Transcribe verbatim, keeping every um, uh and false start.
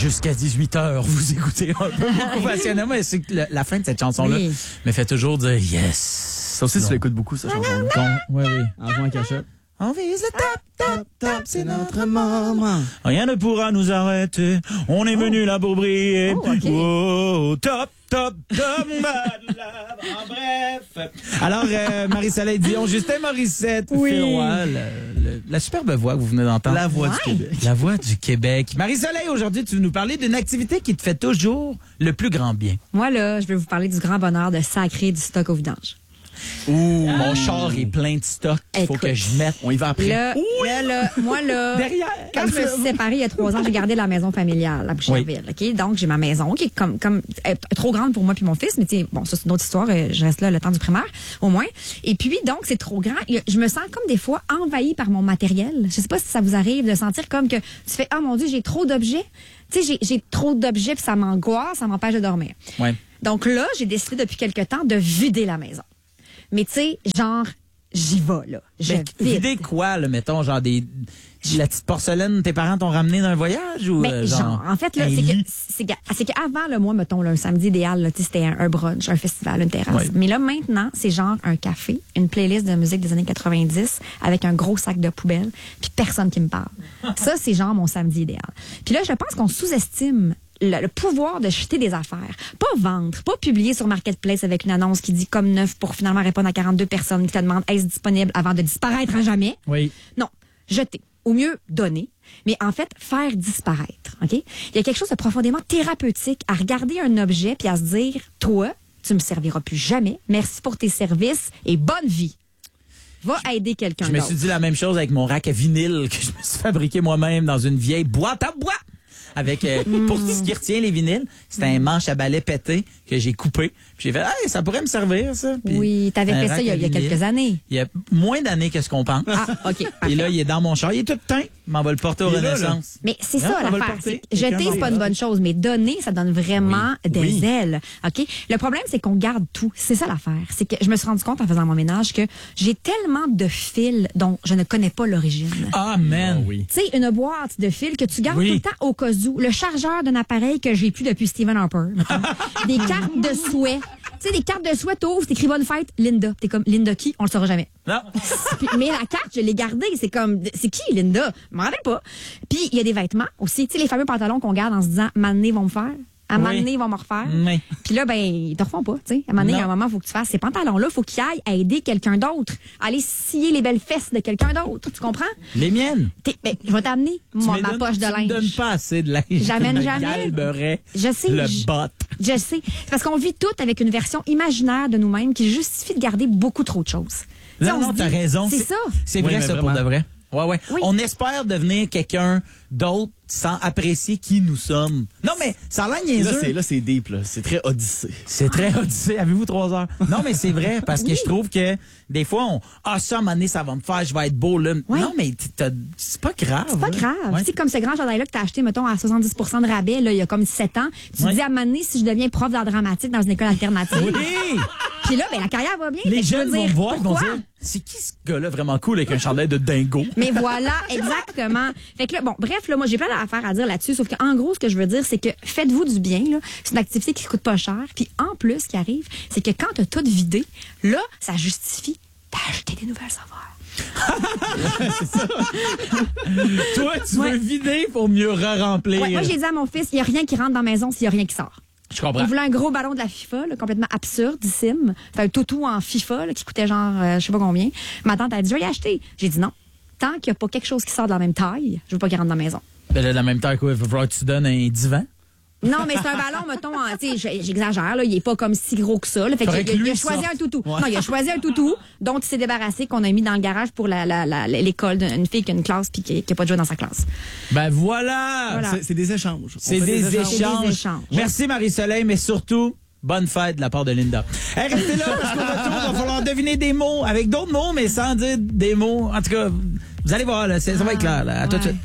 Jusqu'à dix-huit heures, vous écoutez un peu beaucoup passionnément. Et c'est que la, la fin de cette chanson-là Oui. me fait toujours dire yes. Ça aussi, tu l'écoutes beaucoup, cette chanson. Oui, oui. En jouant à cachette. On vise le top, top, top, c'est notre moment. Rien ne pourra nous arrêter. On est venu là pour briller. Oh, ok. Oh, top, top, top, bad love. En bref. Alors, euh, Marie-Soleil Dion, Justin Morissette, Oui. Phil Roy, le- le- la superbe voix que vous venez d'entendre. La voix Ouais. du Québec. La voix du Québec. Marie-Soleil, aujourd'hui, tu veux nous parler d'une activité qui te fait toujours le plus grand bien. Moi, là, je vais vous parler du grand bonheur de sacrer du stock au vidange. Ouh, mon char est plein de stock qu'il faut Écoute. que je mette. On y va après. Là, là, là, moi, là, Derrière. quand je me suis séparée il y a trois ans, j'ai gardé la maison familiale à Boucherville. OK? Donc, j'ai ma maison qui est comme, comme euh, trop grande pour moi puis mon fils. Mais tu sais, bon, ça, c'est une autre histoire. euh, Je reste là le temps du primaire, au moins. Et puis, donc, c'est trop grand. Il y a- Je me sens comme des fois envahie par mon matériel. Je sais pas si ça vous arrive de sentir comme que tu fais, ah mon Dieu, j'ai trop d'objets. Tu sais, j'ai- j'ai trop d'objets puis ça m'angoisse, ça m'empêche de dormir. Ouais. Donc là, j'ai décidé depuis quelque temps de vider la maison. Mais tu sais, genre, j'y vais, là. Je Mais vide. vider quoi, là, mettons, genre des. La petite porcelaine, tes parents t'ont ramené d'un voyage ou. Mais euh, genre, en fait, là, un c'est que, lit? c'est que, c'est qu'avant, le mois, mettons, là, un samedi idéal, là, tu sais, c'était un, un brunch, un festival, une terrasse. Ouais. Mais là, maintenant, c'est genre un café, une playlist de musique des années quatre-vingt-dix avec un gros sac de poubelle, puis personne qui me parle. Ça, c'est genre mon samedi idéal. Puis là, je pense qu'on sous-estime le, le pouvoir de jeter des affaires. Pas vendre, pas publier sur Marketplace avec une annonce qui dit comme neuf pour finalement répondre à quarante-deux personnes qui te demandent est-ce disponible avant de disparaître à jamais. Oui. Non, jeter. Au mieux, donner. Mais en fait, faire disparaître. OK? Il y a quelque chose de profondément thérapeutique à regarder un objet puis à se dire, toi, tu me serviras plus jamais. Merci pour tes services et bonne vie. Va aider quelqu'un Je me d'autre. suis dit la même chose avec mon rack à vinyle que je me suis fabriqué moi-même dans une vieille boîte à bois. Avec euh, pour ce qui retient les vinyles, c'était un manche à balai pété que j'ai coupé. Puis j'ai fait hey, ça pourrait me servir ça. Puis Oui, t'avais un fait ça rack il y a, à il y a vinyle. quelques années. Il y a moins d'années que ce qu'on pense. Ah, OK. Et là, il est dans mon char. Il est tout teint. Je m'en vais le porter au Il est là, Renaissance. Mais c'est Non, ça on va le l'affaire. porter. C'est- Jeter, Quelqu'un c'est pas va- une bonne chose, mais donner, ça donne vraiment des Oui. ailes. OK? Le problème, c'est qu'on garde tout. C'est ça l'affaire. C'est que je me suis rendu compte en faisant mon ménage que j'ai tellement de fils dont je ne connais pas l'origine. Ah, man. Ah oui. Tu sais, une boîte de fils que tu gardes Oui. tout le temps au cas où. Le chargeur d'un appareil que j'ai plus depuis Stephen Harper. mettons. Des cartes de souhait. Tu sais, des cartes de souhait, t'ouvres, c'est écrit bonne fête, Linda. T'es comme, Linda qui? On le saura jamais. Non. Puis- mais la carte, je l'ai gardée. C'est comme, c'est qui, Linda? Je m'en rappelle pas. Puis, il y a des vêtements aussi. Tu sais, les fameux pantalons qu'on garde en se disant, mané vont me faire. À un moment Oui. donné, ils vont me refaire. Oui. Puis là, ben, ils te refont pas, tu sais. À un moment donné, il y a un Non. moment, il faut que tu fasses ces pantalons-là, il faut qu'ils aillent à aider quelqu'un d'autre. Aller scier les belles fesses de quelqu'un d'autre. Tu comprends? Les miennes. T'es- ben, je vais t'amener, Tu moi, me ma donnes- poche de tu me donnes linge. pas assez de linge. J'amène Je me jamais. galberais Je sais. le je- bot. Je sais. C'est parce qu'on vit toutes avec une version imaginaire de nous-mêmes qui justifie de garder beaucoup trop de choses. Tu sais, Non, on non, se t'as dit, raison. C'est ça. C'est Oui, vrai, mais ça, pour vraiment. de vrai. Ouais, ouais. Oui. On espère devenir quelqu'un d'autre sans apprécier qui nous sommes. Non, mais ça a l'air Là, niaiseux. c'est, là, c'est deep, là. C'est très Odyssée. C'est très odyssée. Avez-vous trois heures? Non, mais c'est vrai, parce que je trouve que des fois, on, ah, ça, à un moment donné, ça va me faire, je vais être beau, là. Ouais. Non, mais t'as- c'est pas grave. C'est pas là. grave. Ouais. Tu sais, comme ce grand chandail-là que t'as acheté, mettons, à soixante-dix pour cent de rabais, là, il y a comme sept ans. Tu te Ouais. dis, à un moment donné, si je deviens prof d'art dramatique dans une école alternative. Oui! Puis là, ben, la carrière va bien. Fait Les que je veux jeunes vont dire, me voir, ils vont pourquoi? dire, c'est qui ce gars-là vraiment cool avec un chandail de dingo? Mais voilà, exactement. Fait que là, bon, bref, là, moi, j'ai plein d'affaires à dire là-dessus, sauf qu'en gros, ce que je veux dire, c'est que faites-vous du bien, là. C'est une activité qui coûte pas cher. Puis en plus, ce qui arrive, c'est que quand t'as tout vidé, là, ça justifie d'acheter des nouvelles affaires. Toi, tu Ouais. veux vider pour mieux re-remplir. Ouais, moi, j'ai dit à mon fils, il y a rien qui rentre dans la maison s'il y a rien qui sort. Je On comprends. voulait un gros ballon de la FIFA, là, complètement absurdissime. Fait un toutou en FIFA, là, qui coûtait genre, euh, je sais pas combien. Ma tante a dit, je vais y acheter. J'ai dit non. Tant qu'il n'y a pas quelque chose qui sort de la même taille, je veux pas qu'il rentre dans la maison. Ben là, la même temps, quoi, il va falloir que tu donnes un divan. Non, mais c'est un ballon, mettons, en- tu sais, j'ai- j'exagère, là, il est pas comme si gros que ça. Là, fait Faudrait qu'il- que il, a lui choisi sorte. un toutou. Ouais. Non, il a choisi un toutou dont il s'est débarrassé, qu'on a mis dans le garage pour la, la, la- l'école d'une fille qui a une classe puis qui n'a pas de jouer dans sa classe. Ben voilà! Voilà. C'est, c'est des échanges. On C'est fait des, échanges. C'est des échanges. Merci Marie-Soleil, mais surtout, bonne fête de la part de Linda. Hey, restez là parce qu'au retour, il va falloir deviner des mots avec d'autres mots, mais sans dire des mots. En tout cas, vous allez voir, là, c'est- ça va être clair. Là. À tout de Ouais. suite.